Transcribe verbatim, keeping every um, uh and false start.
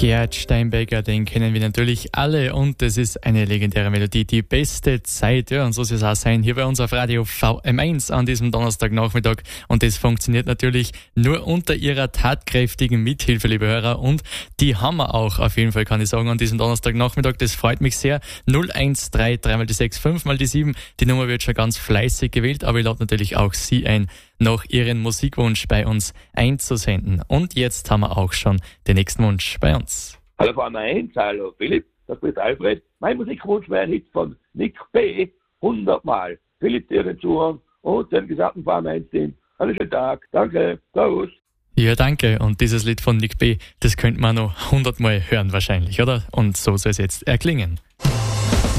Gerd Steinbecker, den kennen wir natürlich alle und das ist eine legendäre Melodie, die beste Zeit. Ja, und so soll es auch sein hier bei uns auf Radio V M eins an diesem Donnerstagnachmittag. Und das funktioniert natürlich nur unter ihrer tatkräftigen Mithilfe, liebe Hörer. Und die haben wir auch auf jeden Fall, kann ich sagen, an diesem Donnerstagnachmittag. Das freut mich sehr. null eins drei drei mal die sechs, fünf mal die sieben. Die Nummer wird schon ganz fleißig gewählt, aber ich lade natürlich auch Sie ein, noch Ihren Musikwunsch bei uns einzusenden. Und jetzt haben wir auch schon den nächsten Wunsch bei uns. Hallo Frau eins, hallo Philipp, das ist Alfred. Mein Musikwunsch wäre ein Hit von Nick B. hundert Mal. Philipp, Ihren Zuhören und den gesamten Frau eins Team. Einen schönen Tag, danke, servus. Ja, danke. Und dieses Lied von Nick B., das könnte man noch hundert Mal hören wahrscheinlich, oder? Und so soll es jetzt erklingen.